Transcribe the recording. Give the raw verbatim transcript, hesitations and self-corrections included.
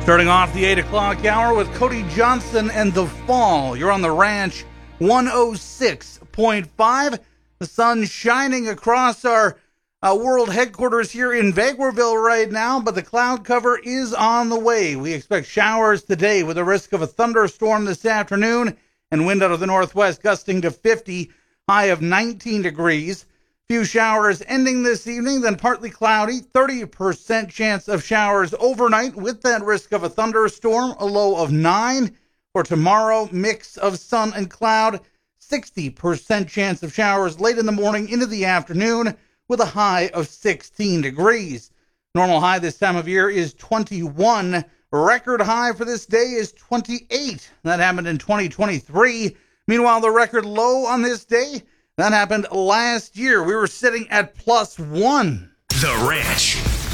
Starting off the eight o'clock hour with Cody Johnson and The Fall. You're on the Ranch one oh six point five. The sun shining across our uh, world headquarters here in Vegreville right now, but the cloud cover is on the way. We expect showers today with a risk of a thunderstorm this afternoon and wind out of the northwest gusting to fifty, high of nineteen degrees. Few showers ending this evening, then partly cloudy, thirty percent chance of showers overnight with that risk of a thunderstorm, a low of nine. For tomorrow, mix of sun and cloud, sixty percent chance of showers late in the morning into the afternoon with a high of sixteen degrees. Normal high this time of year is twenty-one. Record high for this day is twenty-eight. That happened in twenty twenty-three. Meanwhile, the record low on this day, that happened last year. We were sitting at plus one. The Ranch